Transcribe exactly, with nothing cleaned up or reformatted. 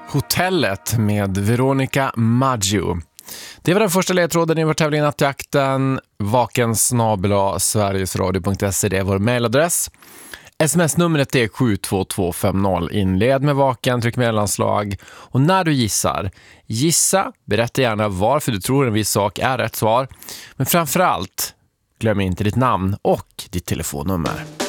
Hotellet med Veronica Maggio. Det var den första ledtråden i vår tävling Nattjakten. Vaken snabel-a sverigesradio punkt se, det är vår mailadress. Sms-numret är sju två två fem noll. Inled med vaken, tryck mellanslag. Och när du gissar, gissa, berätta gärna varför du tror en viss sak är rätt svar. Men framförallt, glöm inte ditt namn och ditt telefonnummer.